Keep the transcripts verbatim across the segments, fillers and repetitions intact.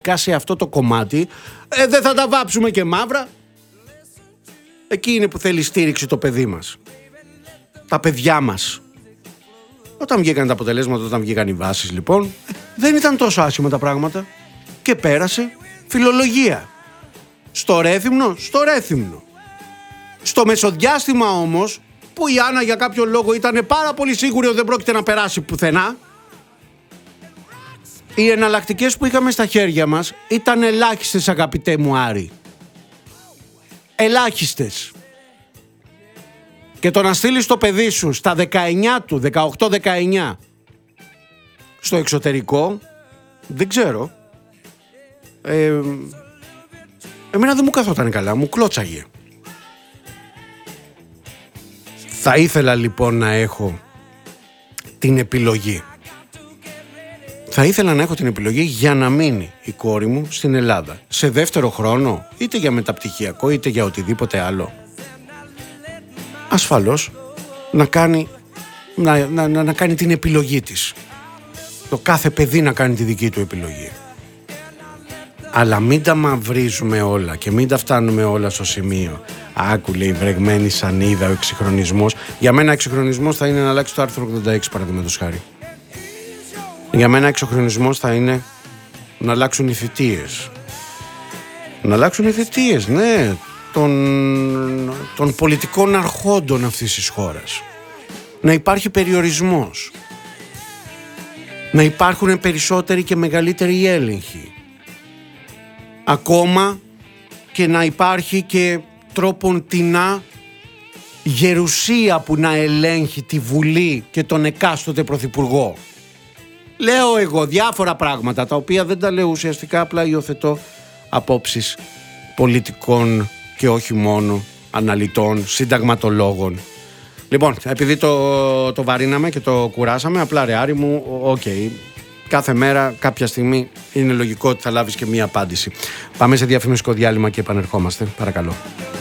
σε αυτό το κομμάτι, ε, δεν θα τα βάψουμε και μαύρα. Εκεί είναι που θέλει στήριξη το παιδί μας. Τα παιδιά μας. Όταν βγήκαν τα αποτελέσματα, όταν βγήκαν οι βάσεις, λοιπόν, δεν ήταν τόσο άσχημα τα πράγματα. Και πέρασε φιλολογία. Στο Ρέθυμνο, στο Ρέθυμνο. Στο μεσοδιάστημα όμως, που η Άννα για κάποιο λόγο ήταν πάρα πολύ σίγουρη ότι δεν πρόκειται να περάσει πουθενά, οι εναλλακτικές που είχαμε στα χέρια μας ήταν ελάχιστες, αγαπητέ μου Άρη. Ελάχιστες. Και το να στείλεις το παιδί σου στα δεκαεννιά του, δεκαοκτώ δεκαεννιά, στο εξωτερικό, δεν ξέρω. Ε, εμένα δεν μου καθόταν καλά, μου κλώτσαγε. Θα ήθελα λοιπόν να έχω την επιλογή. Θα ήθελα να έχω την επιλογή για να μείνει η κόρη μου στην Ελλάδα. Σε δεύτερο χρόνο, είτε για μεταπτυχιακό, είτε για οτιδήποτε άλλο. Ασφαλώς να κάνει, να, να, να, να κάνει την επιλογή της. Το κάθε παιδί να κάνει τη δική του επιλογή. Αλλά μην τα μαυρίζουμε όλα και μην τα φτάνουμε όλα στο σημείο. Άκου, λέει, βρεγμένη σανίδα ο εξυγχρονισμός. Για μένα εξυγχρονισμός θα είναι να αλλάξει το άρθρο ογδόντα έξι, παραδείγματος χάρη. Για μένα εξυγχρονισμός θα είναι να αλλάξουν οι θητείες. Να αλλάξουν οι θητείες, ναι, των, των πολιτικών αρχόντων αυτής της χώρας. Να υπάρχει περιορισμός. Να υπάρχουν περισσότεροι και μεγαλύτεροι έλεγχοι. Ακόμα και να υπάρχει και τρόποντινά γερουσία που να ελέγχει τη Βουλή και τον εκάστοτε πρωθυπουργό. Λέω εγώ διάφορα πράγματα τα οποία δεν τα λέω ουσιαστικά, απλά υιοθετώ απόψεις πολιτικών και όχι μόνο αναλυτών, συνταγματολόγων. Λοιπόν, επειδή το, το βαρύναμε και το κουράσαμε, απλά ρε Άρη μου, οκ. Okay. Κάθε μέρα, κάποια στιγμή, είναι λογικό ότι θα λάβεις και μία απάντηση. Πάμε σε διαφημιστικό διάλειμμα και επανερχόμαστε. Παρακαλώ.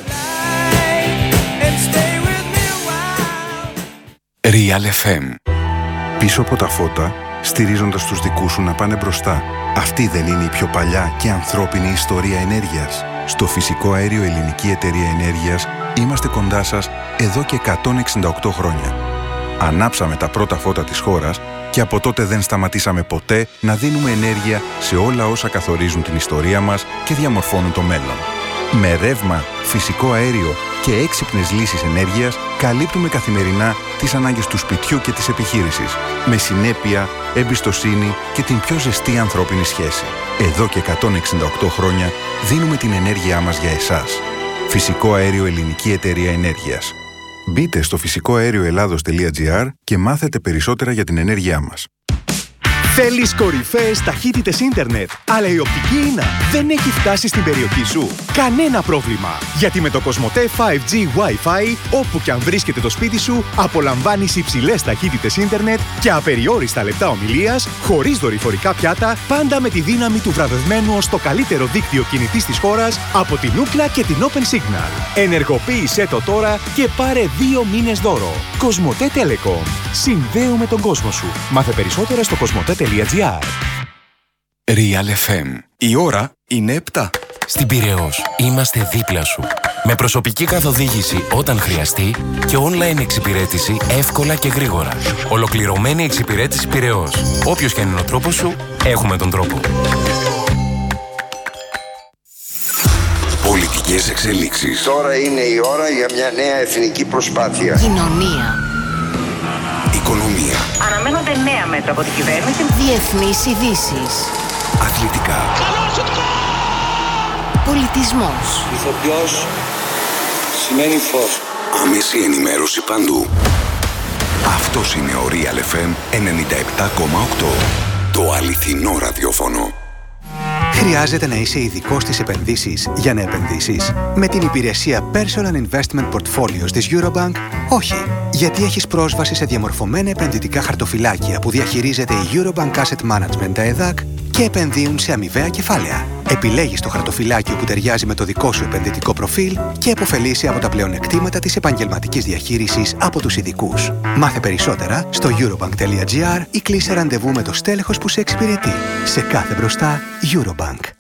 Real εφ εμ. Πίσω από τα φώτα, στηρίζοντας τους δικούς σου να πάνε μπροστά. Αυτή δεν είναι η πιο παλιά και ανθρώπινη ιστορία ενέργειας? Στο Φυσικό Αέριο Ελληνική Εταιρεία Ενέργειας είμαστε κοντά σας εδώ και εκατόν εξήντα οκτώ χρόνια. Ανάψαμε τα πρώτα φώτα της χώρας και από τότε δεν σταματήσαμε ποτέ να δίνουμε ενέργεια σε όλα όσα καθορίζουν την ιστορία μας και διαμορφώνουν το μέλλον. Με ρεύμα, φυσικό αέριο και έξυπνες λύσεις ενέργειας καλύπτουμε καθημερινά τις ανάγκες του σπιτιού και της επιχείρησης, με συνέπεια, εμπιστοσύνη και την πιο ζεστή ανθρώπινη σχέση. Εδώ και εκατόν εξήντα οκτώ χρόνια δίνουμε την ενέργειά μας για εσάς. Φυσικό Αέριο Ελληνική Εταιρεία Ενέργειας. Μπείτε στο φυσικό αέριο ελλάδος τελεία τζι άρ και μάθετε περισσότερα για την ενέργειά μας. Θέλεις κορυφαίες ταχύτητες ίντερνετ, αλλά η οπτική ίνα δεν έχει φτάσει στην περιοχή σου? Κανένα πρόβλημα! Γιατί με το Κοσμοτέ φάιβ τζι Wi-Fi, όπου και αν βρίσκεται το σπίτι σου, απολαμβάνεις υψηλές ταχύτητες ίντερνετ και απεριόριστα λεπτά ομιλίας, χωρίς δορυφορικά πιάτα, πάντα με τη δύναμη του βραβευμένου ως το καλύτερο δίκτυο κινητής της χώρας από την Ookla και την Open Signal. Ενεργοποίησέ το τώρα και πάρε δύο μήνες δώρο. Κοσμοτέ Telecom. Συνδέουμε τον κόσμο σου. Μάθε περισσότερα στο κοσμοτέ τελεία τζι άρ. Real εφ εμ. Η ώρα είναι επτά. Στην Πειραιώς είμαστε δίπλα σου. Με προσωπική καθοδήγηση όταν χρειαστεί και online εξυπηρέτηση εύκολα και γρήγορα. Ολοκληρωμένη εξυπηρέτηση Πειραιώς. Όποιος και αν είναι ο τρόπος σου, έχουμε τον τρόπο. Πολιτικές εξελίξεις. Τώρα είναι η ώρα για μια νέα εθνική προσπάθεια. Κοινωνία. Οικονομία. Αναμένονται νέα μέτρα από την κυβέρνηση. Διεθνείς ειδήσεις. Αθλητικά. Πολιτισμός. Ηθοποιός σημαίνει φως. Άμεση ενημέρωση παντού. Αυτός είναι ο Real εφ εμ ενενήντα επτά κόμμα οκτώ. Το αληθινό ραδιόφωνο. Χρειάζεται να είσαι ειδικός στις επενδύσεις για να επενδύσεις? Με την υπηρεσία Personal Investment Portfolios της Eurobank, όχι. Γιατί έχεις πρόσβαση σε διαμορφωμένα επενδυτικά χαρτοφυλάκια που διαχειρίζεται η Eurobank Asset Management ΕΔΑΚ και επενδύουν σε αμοιβαία κεφάλαια. Επιλέγεις το χαρτοφυλάκιο που ταιριάζει με το δικό σου επενδυτικό προφίλ και επωφελείσαι από τα πλεονεκτήματα της επαγγελματικής διαχείρισης από τους ειδικούς. Μάθε περισσότερα στο eurobank τελεία gr ή κλείσε ραντεβού με το στέλεχος που σε εξυπηρετεί. Σε κάθε μπροστά, Eurobank.